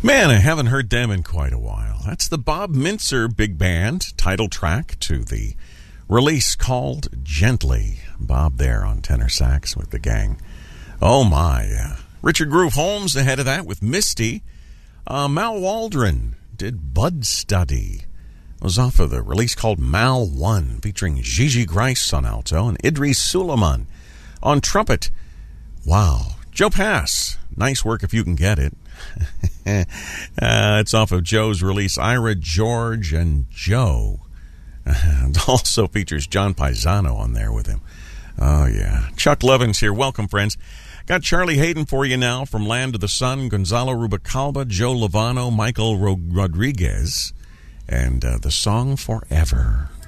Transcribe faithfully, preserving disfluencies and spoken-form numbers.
Man, I haven't heard them in quite a while. That's the Bob Mintzer Big Band title track to the release called Gently. Bob there on tenor sax with the gang. Oh my. Uh, Richard Groove Holmes ahead of that with Misty. Uh, Mal Waldron did Bud Study. It was off of the release called Mal one, featuring Gigi Grice on alto and Idris Suleiman on trumpet. Wow. Joe Pass. Nice work if you can get it. uh, it's off of Joe's release, Ira, George, and Joe. Uh, it also features John Paisano on there with him. Oh, yeah. Chuck Levins here. Welcome, friends. Got Charlie Hayden for you now from Land of the Sun, Gonzalo Rubacalba, Joe Lovano, Michael Ro- Rodriguez, and uh, the song Forever.